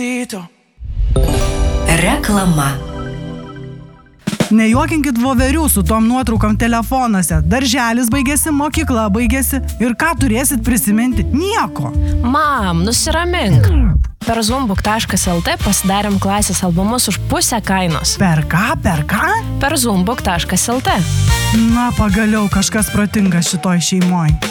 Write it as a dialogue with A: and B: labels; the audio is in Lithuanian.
A: Reklama.
B: Nejuokinkit voverių su tom nuotraukom telefonuose. Darželis baigėsi, mokykla baigėsi. Ir ką turėsit prisiminti? Nieko.
C: Mam, nusiramink. Per zoombuk.lt pasidarėm klasės albumus už pusę kainos.
B: Per ką?
C: Per zoombuk.lt.
B: Na, pagaliau kažkas protingas šitoj šeimoj.